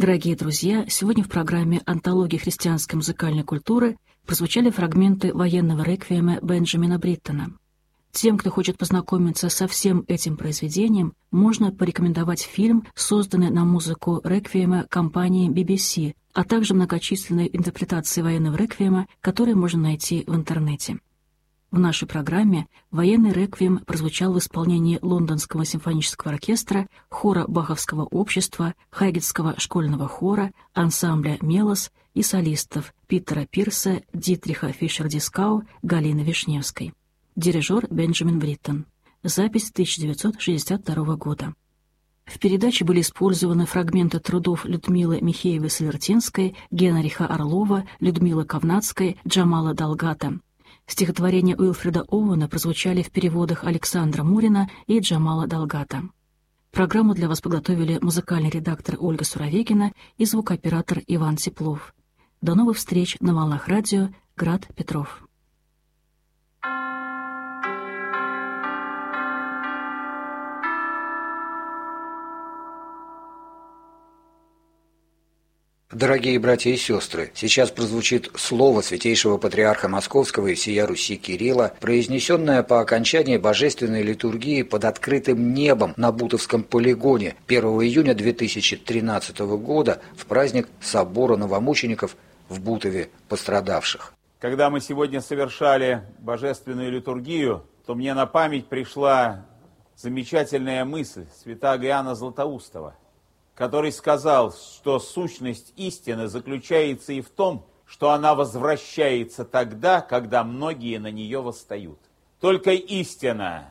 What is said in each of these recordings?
Дорогие друзья, сегодня в программе «Антология христианской музыкальной культуры» прозвучали фрагменты военного реквиема Бенджамина Бриттона. Тем, кто хочет познакомиться со всем этим произведением, можно порекомендовать фильм, созданный на музыку реквиема компании BBC, а также многочисленные интерпретации военного реквиема, которые можно найти в интернете. В нашей программе военный реквием прозвучал в исполнении Лондонского симфонического оркестра, хора Баховского общества, Хайгетского школьного хора, ансамбля «Мелос» и солистов Питера Пирса, Дитриха Фишер-Дискау, Галины Вишневской. Дирижер Бенджамин Бриттон. Запись 1962 года. В передаче были использованы фрагменты трудов Людмилы Михеевой-Салертинской, Генриха Орлова, Людмилы Ковнацкой, Джамала Далгата. Стихотворения Уилфреда Оуэна прозвучали в переводах Александра Мурина и Джамала Далгата. Программу для вас подготовили музыкальный редактор Ольга Суровегина и звукооператор Иван Теплов. До новых встреч на волнах радио Град Петров. Дорогие братья и сестры, сейчас прозвучит слово святейшего патриарха Московского и всея Руси Кирилла, произнесенное по окончании божественной литургии под открытым небом на Бутовском полигоне 1 июня 2013 года в праздник Собора новомучеников в Бутове пострадавших. Когда мы сегодня совершали божественную литургию, то мне на память пришла замечательная мысль святаго Иоанна Златоустова, который сказал, что сущность истины заключается и в том, что она возвращается тогда, когда многие на нее восстают. Только истина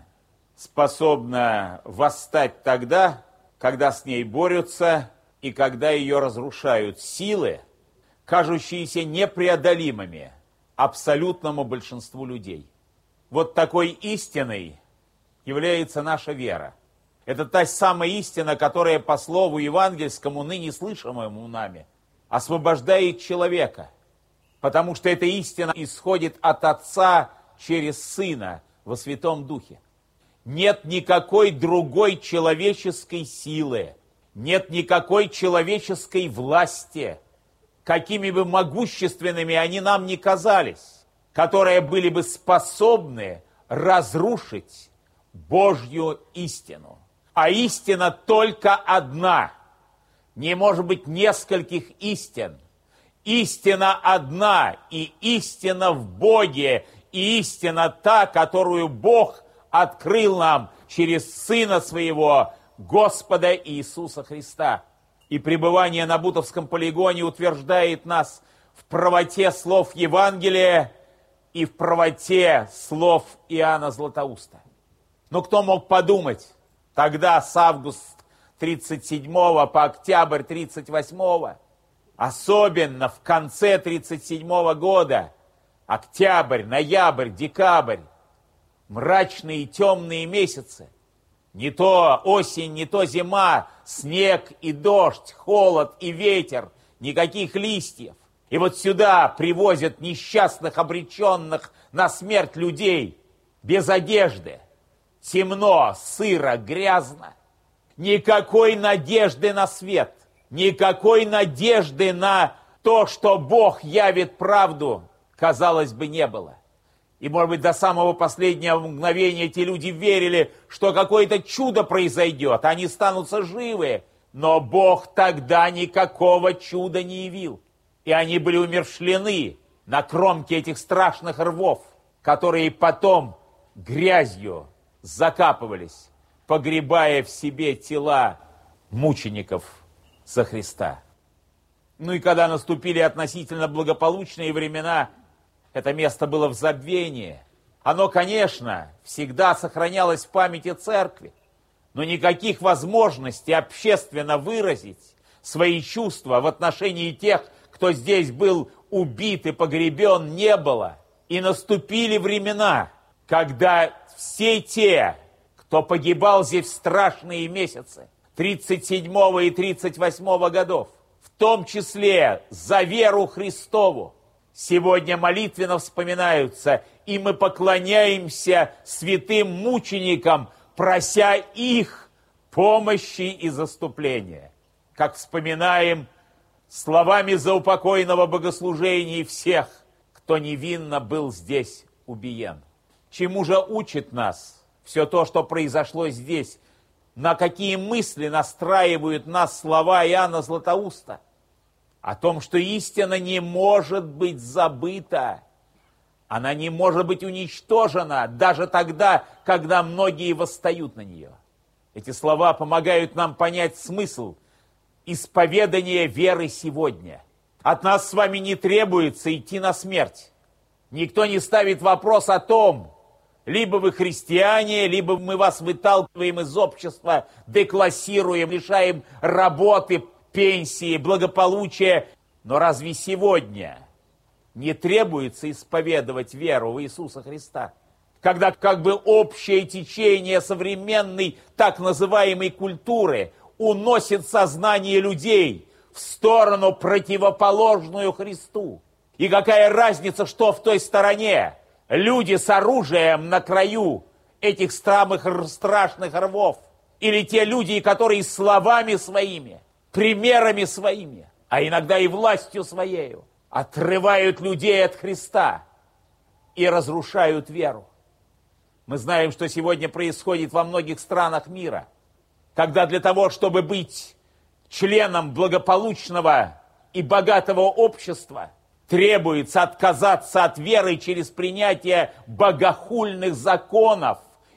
способна восстать тогда, когда с ней борются и когда ее разрушают силы, кажущиеся непреодолимыми абсолютному большинству людей. Вот такой истиной является наша вера. Это та самая истина, которая по слову евангельскому, ныне слышимому нами, освобождает человека. Потому что эта истина исходит от Отца через Сына во Святом Духе. Нет никакой другой человеческой силы, нет никакой человеческой власти, какими бы могущественными они нам ни казались, которые были бы способны разрушить Божью истину. А истина только одна. Не может быть нескольких истин. Истина одна, и истина в Боге, и истина та, которую Бог открыл нам через Сына Своего, Господа Иисуса Христа. И пребывание на Бутовском полигоне утверждает нас в правоте слов Евангелия и в правоте слов Иоанна Златоуста. Но кто мог подумать, тогда с августа 37 по октябрь 38, особенно в конце 37 года, октябрь, ноябрь, декабрь, мрачные темные месяцы, не то осень, не то зима, снег и дождь, холод и ветер, никаких листьев. И вот сюда привозят несчастных, обреченных на смерть людей без одежды. Темно, сыро, грязно. Никакой надежды на свет, никакой надежды на то, что Бог явит правду, казалось бы, не было. И, может быть, до самого последнего мгновения эти люди верили, что какое-то чудо произойдет, они станутся живы. Но Бог тогда никакого чуда не явил. И они были умерщвлены на кромке этих страшных рвов, которые потом грязью закапывались, погребая в себе тела мучеников за Христа. Ну и когда наступили относительно благополучные времена, это место было в забвении. Оно, конечно, всегда сохранялось в памяти церкви, но никаких возможностей общественно выразить свои чувства в отношении тех, кто здесь был убит и погребен, не было. И наступили времена, когда все те, кто погибал здесь в страшные месяцы 37 и 38 годов, в том числе за веру Христову, сегодня молитвенно вспоминаются, и мы поклоняемся святым мученикам, прося их помощи и заступления. Как вспоминаем словами заупокойного богослужения всех, кто невинно был здесь убиен. Чему же учит нас все то, что произошло здесь? На какие мысли настраивают нас слова Иоанна Златоуста? О том, что истина не может быть забыта. Она не может быть уничтожена даже тогда, когда многие восстают на нее. Эти слова помогают нам понять смысл исповедания веры сегодня. От нас с вами не требуется идти на смерть. Никто не ставит вопрос о том, либо вы христиане, либо мы вас выталкиваем из общества, деклассируем, лишаем работы, пенсии, благополучия. Но разве сегодня не требуется исповедовать веру в Иисуса Христа? Когда как бы общее течение современной так называемой культуры уносит сознание людей в сторону, противоположную Христу. И какая разница, что в той стороне? Люди с оружием на краю этих самых страшных рвов. Или те люди, которые словами своими, примерами своими, а иногда и властью своею, отрывают людей от Христа и разрушают веру. Мы знаем, что сегодня происходит во многих странах мира, когда для того, чтобы быть членом благополучного и богатого общества, требуется отказаться от веры через принятие богохульных законов,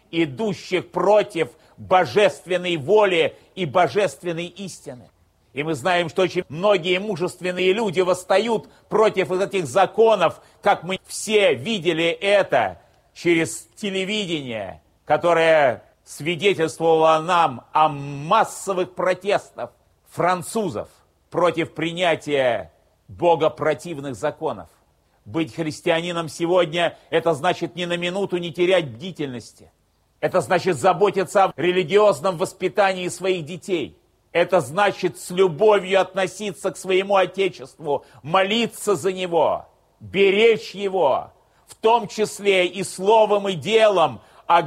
идущих против божественной воли и божественной истины. И мы знаем, что очень многие мужественные люди восстают против этих законов, как мы все видели это через телевидение, которое свидетельствовало нам о массовых протестах французов против принятия богопротивных законов. Быть христианином сегодня – это значит ни на минуту не терять бдительности. Это значит заботиться о религиозном воспитании своих детей. Это значит с любовью относиться к своему Отечеству, молиться за него, беречь его, в том числе и словом, и делом,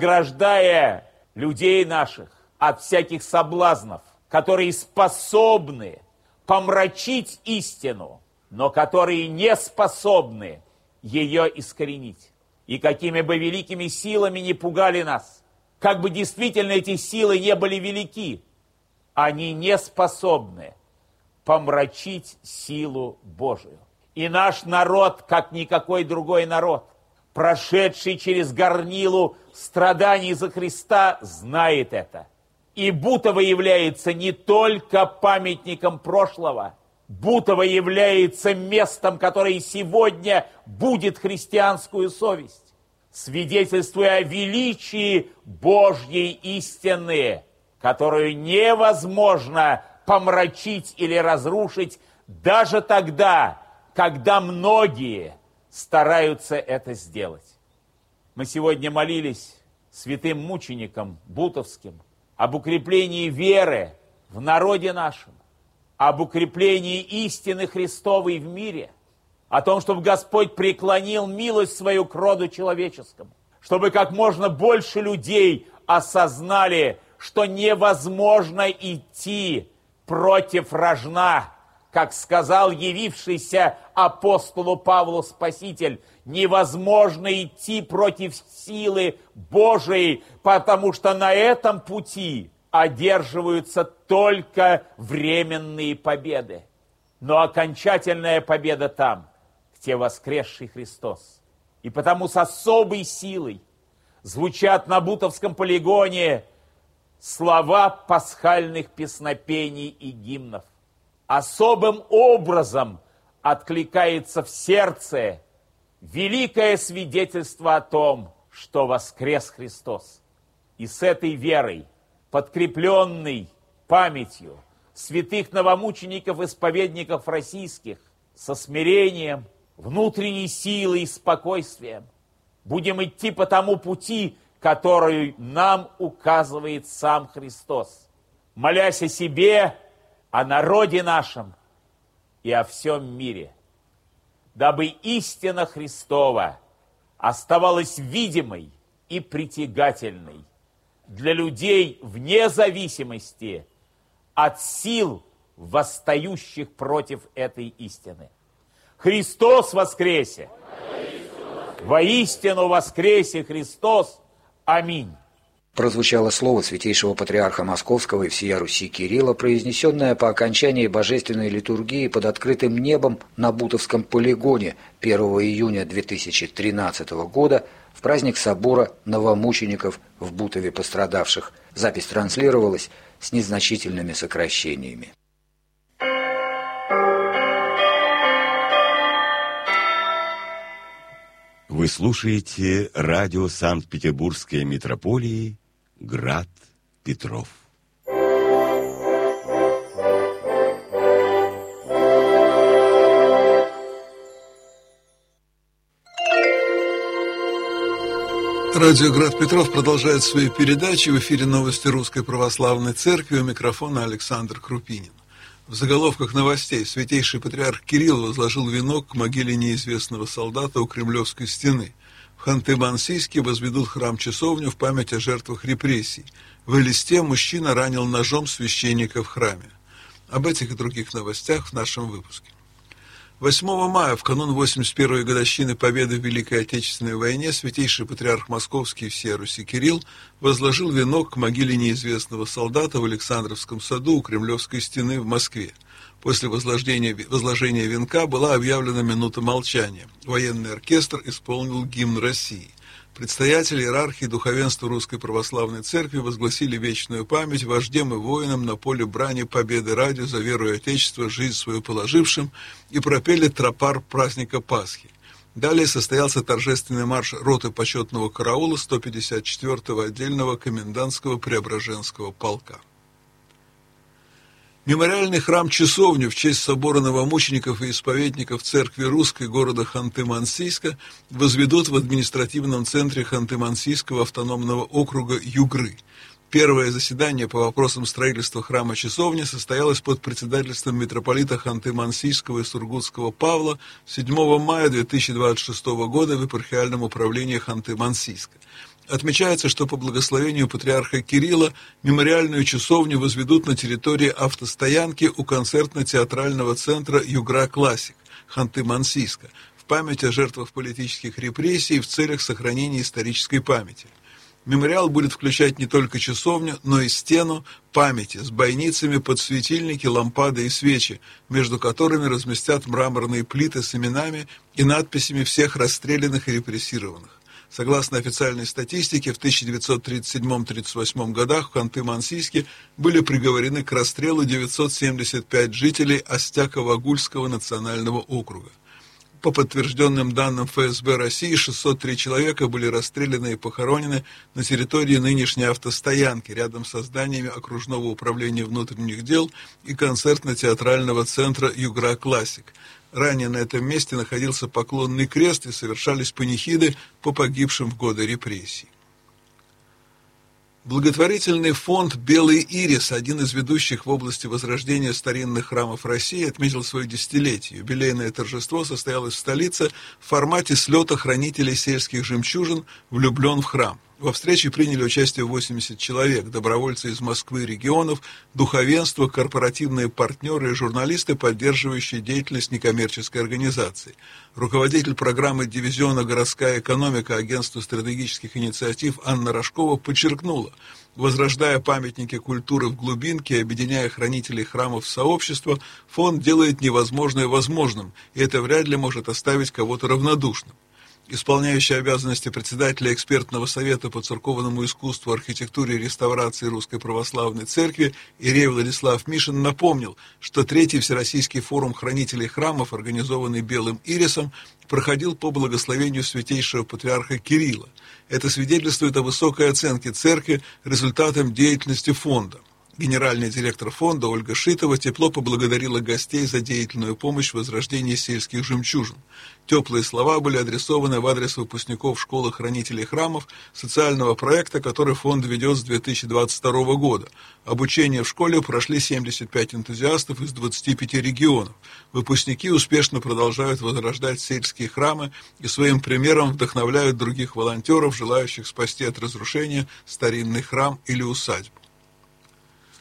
ограждая людей наших от всяких соблазнов, которые способны помрачить истину, но которые не способны ее искоренить. И какими бы великими силами не пугали нас, как бы действительно эти силы не были велики, они не способны помрачить силу Божию. И наш народ, как никакой другой народ, прошедший через горнилу страданий за Христа, знает это. И Бутово является не только памятником прошлого, Бутово является местом, которое сегодня будет христианскую совесть, свидетельствуя о величии Божьей истины, которую невозможно помрачить или разрушить даже тогда, когда многие стараются это сделать. Мы сегодня молились святым мученикам бутовским об укреплении веры в народе нашем, об укреплении истины Христовой в мире, о том, чтобы Господь преклонил милость свою к роду человеческому, чтобы как можно больше людей осознали, что невозможно идти против рожна, как сказал явившийся апостолу Павлу Спаситель, невозможно идти против силы Божией, потому что на этом пути одерживаются только временные победы. Но окончательная победа там, где воскресший Христос. И потому с особой силой звучат на Бутовском полигоне слова пасхальных песнопений и гимнов. Особым образом откликается в сердце великое свидетельство о том, что воскрес Христос. И с этой верой, подкрепленной памятью святых новомучеников-исповедников российских, со смирением, внутренней силой и спокойствием, будем идти по тому пути, который нам указывает сам Христос, молясь о себе, о народе нашем и о всем мире, дабы истина Христова оставалась видимой и притягательной для людей вне зависимости от сил восстающих против этой истины. Христос воскресе! Воистину воскресе Христос! Аминь! Прозвучало слово святейшего патриарха Московского и всея Руси Кирилла, произнесенное по окончании божественной литургии под открытым небом на Бутовском полигоне 1 июня 2013 года в праздник собора новомучеников в Бутове пострадавших. Запись транслировалась с незначительными сокращениями. Вы слушаете радио Санкт-Петербургской митрополии «Град Петров». Радио «Град Петров» продолжает свои передачи. В эфире новости Русской Православной Церкви. У микрофона Александр Крупинин. В заголовках новостей: святейший патриарх Кирилл возложил венок к могиле неизвестного солдата у Кремлевской стены. В Ханты-Мансийске возведут храм-часовню в память о жертвах репрессий. В Элисте мужчина ранил ножом священника в храме. Об этих и других новостях в нашем выпуске. 8 мая, в канун 81-й годовщины победы в Великой Отечественной войне, святейший патриарх Московский и всея Руси Кирилл возложил венок к могиле неизвестного солдата в Александровском саду у Кремлевской стены в Москве. После возложения венка была объявлена минута молчания. Военный оркестр исполнил гимн России. Предстоятели, иерархи и духовенство Русской Православной Церкви возгласили вечную память вождем и воинам на поле брани победы ради за веру и Отечество, жизнь свою положившим, и пропели тропар праздника Пасхи. Далее состоялся торжественный марш роты почетного караула 154-го отдельного комендантского Преображенского полка. Мемориальный храм-часовню в честь собора новомучеников и исповедников Церкви Русской города Ханты-Мансийска возведут в административном центре Ханты-Мансийского автономного округа Югры. Первое заседание по вопросам строительства храма-часовни состоялось под председательством митрополита Ханты-Мансийского и Сургутского Павла 7 мая 2026 года в епархиальном управлении Ханты-Мансийска. Отмечается, что по благословению патриарха Кирилла мемориальную часовню возведут на территории автостоянки у концертно-театрального центра «Югра Классик» Ханты-Мансийска в память о жертвах политических репрессий в целях сохранения исторической памяти. Мемориал будет включать не только часовню, но и стену памяти с бойницами, подсветильники, лампады и свечи, между которыми разместят мраморные плиты с именами и надписями всех расстрелянных и репрессированных. Согласно официальной статистике, в 1937-1938 годах в Ханты-Мансийске были приговорены к расстрелу 975 жителей Остяково-Агульского национального округа. По подтвержденным данным ФСБ России, 603 человека были расстреляны и похоронены на территории нынешней автостоянки, рядом со зданиями Окружного управления внутренних дел и концертно-театрального центра «Югра Классик». Ранее на этом месте находился поклонный крест и совершались панихиды по погибшим в годы репрессий. Благотворительный фонд «Белый ирис», один из ведущих в области возрождения старинных храмов России, отметил свое десятилетие. Юбилейное торжество состоялось в столице в формате слета хранителей сельских жемчужин «Влюблен в храм». Во встрече приняли участие 80 человек, добровольцы из Москвы и регионов, духовенство, корпоративные партнеры и журналисты, поддерживающие деятельность некоммерческой организации. Руководитель программы дивизиона «Городская экономика» Агентства стратегических инициатив Анна Рожкова подчеркнула: возрождая памятники культуры в глубинке и объединяя хранителей храмов в сообщество, фонд делает невозможное возможным, и это вряд ли может оставить кого-то равнодушным. Исполняющий обязанности председателя экспертного совета по церковному искусству, архитектуре и реставрации Русской Православной Церкви Ирей Владислав Мишин напомнил, что третий Всероссийский форум хранителей храмов, организованный Белым ирисом, проходил по благословению святейшего патриарха Кирилла. Это свидетельствует о высокой оценке церкви результатам деятельности фонда. Генеральный директор фонда Ольга Шитова тепло поблагодарила гостей за деятельную помощь в возрождении сельских жемчужин. Теплые слова были адресованы в адрес выпускников школы хранителей храмов социального проекта, который фонд ведет с 2022 года. Обучение в школе прошли 75 энтузиастов из 25 регионов. Выпускники успешно продолжают возрождать сельские храмы и своим примером вдохновляют других волонтеров, желающих спасти от разрушения старинный храм или усадьбу.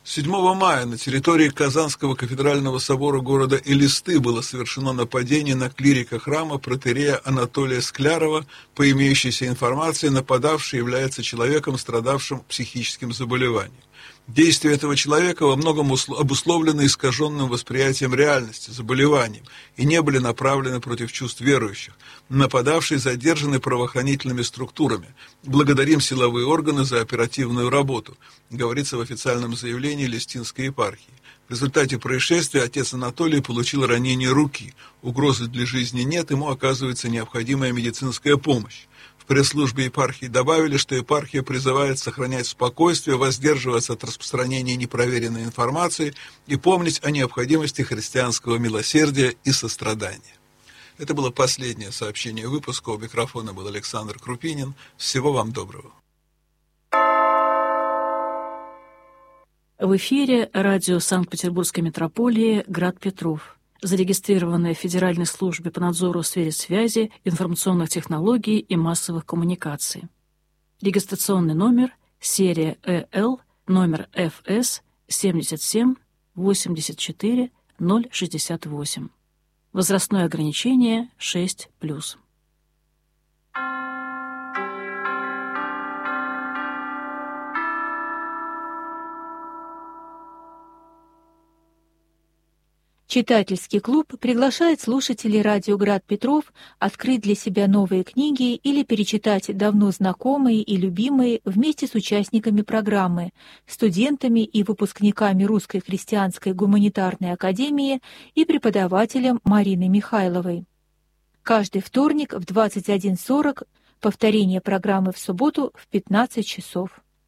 7 мая на территории Казанского кафедрального собора города Элисты было совершено нападение на клирика храма протоиерея Анатолия Склярова. По имеющейся информации, нападавший является человеком, страдавшим психическим заболеванием. Действия этого человека во многом обусловлены искаженным восприятием реальности, заболеванием, и не были направлены против чувств верующих. Нападавшие задержаны правоохранительными структурами. Благодарим силовые органы за оперативную работу, говорится в официальном заявлении Элистинской епархии. В результате происшествия отец Анатолий получил ранение руки. Угрозы для жизни нет, ему оказывается необходимая медицинская помощь. В пресс-службе епархии добавили, что епархия призывает сохранять спокойствие, воздерживаться от распространения непроверенной информации и помнить о необходимости христианского милосердия и сострадания. Это было последнее сообщение выпуска. У микрофона был Александр Крупинин. Всего вам доброго. В эфире радио Санкт-Петербургской митрополии «Град Петров», зарегистрированное в Федеральной службе по надзору в сфере связи, информационных технологий и массовых коммуникаций. Регистрационный номер, серия ЭЛ, номер ФС 77 84 068. Возрастное ограничение 6+. Читательский клуб приглашает слушателей радио «Град Петров» открыть для себя новые книги или перечитать давно знакомые и любимые вместе с участниками программы, студентами и выпускниками Русской христианской гуманитарной академии и преподавателем Мариной Михайловой. Каждый вторник в 21:40, повторение программы в субботу в 15 часов.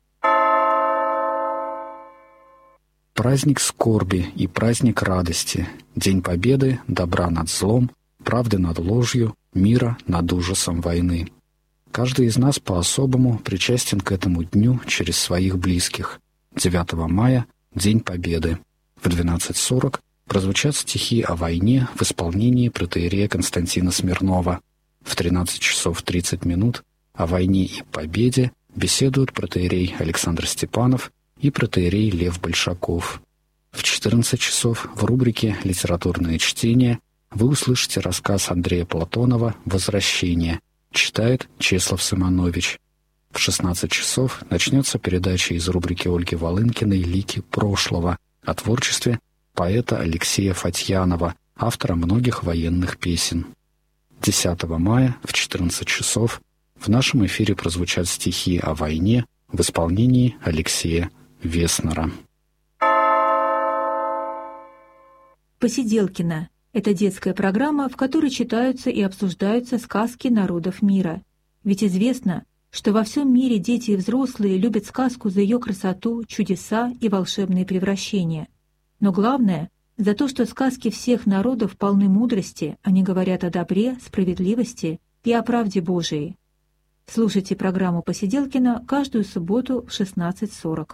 Праздник скорби и праздник радости, День Победы, добра над злом, правды над ложью, мира над ужасом войны. Каждый из нас по-особому причастен к этому дню через своих близких. 9 мая – День Победы. В 12:40 прозвучат стихи о войне в исполнении протоиерея Константина Смирнова. В 13 часов 30 минут о войне и победе беседуют протоиерей Александр Степанов и протоиерей Лев Большаков. В 14 часов в рубрике «Литературное чтение» вы услышите рассказ Андрея Платонова «Возвращение». Читает Чеслав Симонович. В 16 часов начнется передача из рубрики Ольги Волынкиной «Лики прошлого» о творчестве поэта Алексея Фатьянова, автора многих военных песен. 10 мая в 14 часов в нашем эфире прозвучат стихи о войне в исполнении Алексея Веснера. Посиделкино – это детская программа, в которой читаются и обсуждаются сказки народов мира. Ведь известно, что во всем мире дети и взрослые любят сказку за ее красоту, чудеса и волшебные превращения. Но главное – за то, что сказки всех народов полны мудрости, они говорят о добре, справедливости и о правде Божией. Слушайте программу «Посиделкино» каждую субботу в 16:40.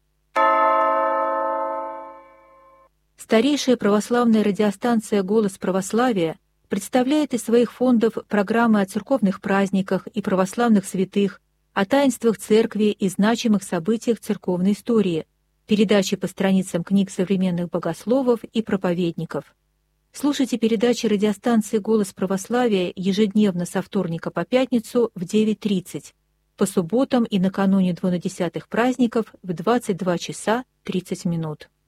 Старейшая православная радиостанция «Голос православия» представляет из своих фондов программы о церковных праздниках и православных святых, о таинствах церкви и значимых событиях церковной истории, передачи по страницам книг современных богословов и проповедников. Слушайте передачи радиостанции «Голос православия» ежедневно со вторника по пятницу в 9:30, по субботам и накануне 12 праздников в 22 часа 30 минут.